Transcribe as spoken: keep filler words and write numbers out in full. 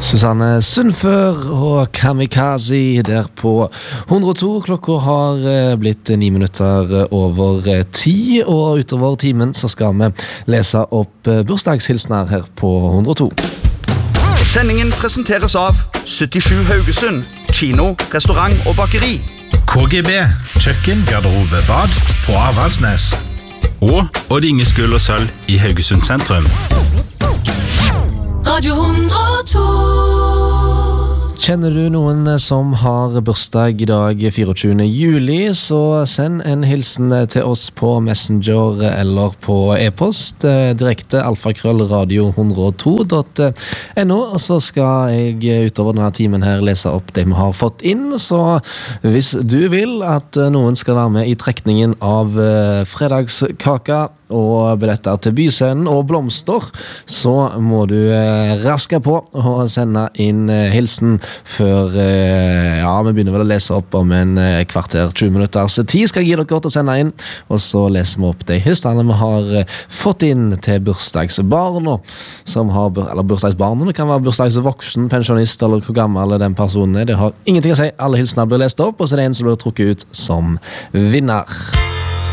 Susanne Sundfør og Kamikaze der på hundre og to. Klokka har blitt ni minutter over ti, og utover timen så skal vi lese opp bursdagshilsner her på hundre og to. Sendingen presenteres av syttisju Haugesund, kino, restaurant og bakeri. K G B, kjøkken, garderobe, bad på Avaldsnes. Og Odd Inge Skull og Sølv i Haugesund sentrum. Radio hundre og to. Kjenner du noen som har bursdag i dag fireogtyvende juli, så send en hilsen til oss på Messenger eller på e-post direkte alfakrøll radio hundre og to punktum no, og så skal jeg utover denne timen her lese opp det vi har fått inn. Så hvis du vil at noen skal være med i trekningen av fredagskaka og billetter til Byscenen og blomster, så må du raske på og sende inn hilsen før, ja, vi begynner vel å lese opp om en kvarter, tjue minutters tid skal jeg gi dere godt å sende inn, og så leser vi opp de hilsene vi har fått inn til bursdagsbarna, som har, eller bursdagsbarna, det kan være bursdagsvoksen, pensjonist, eller hvor gammel den personen er, det har ingenting å si, alle hilsene blir lest opp, og så er det en som blir trukket ut som vinner.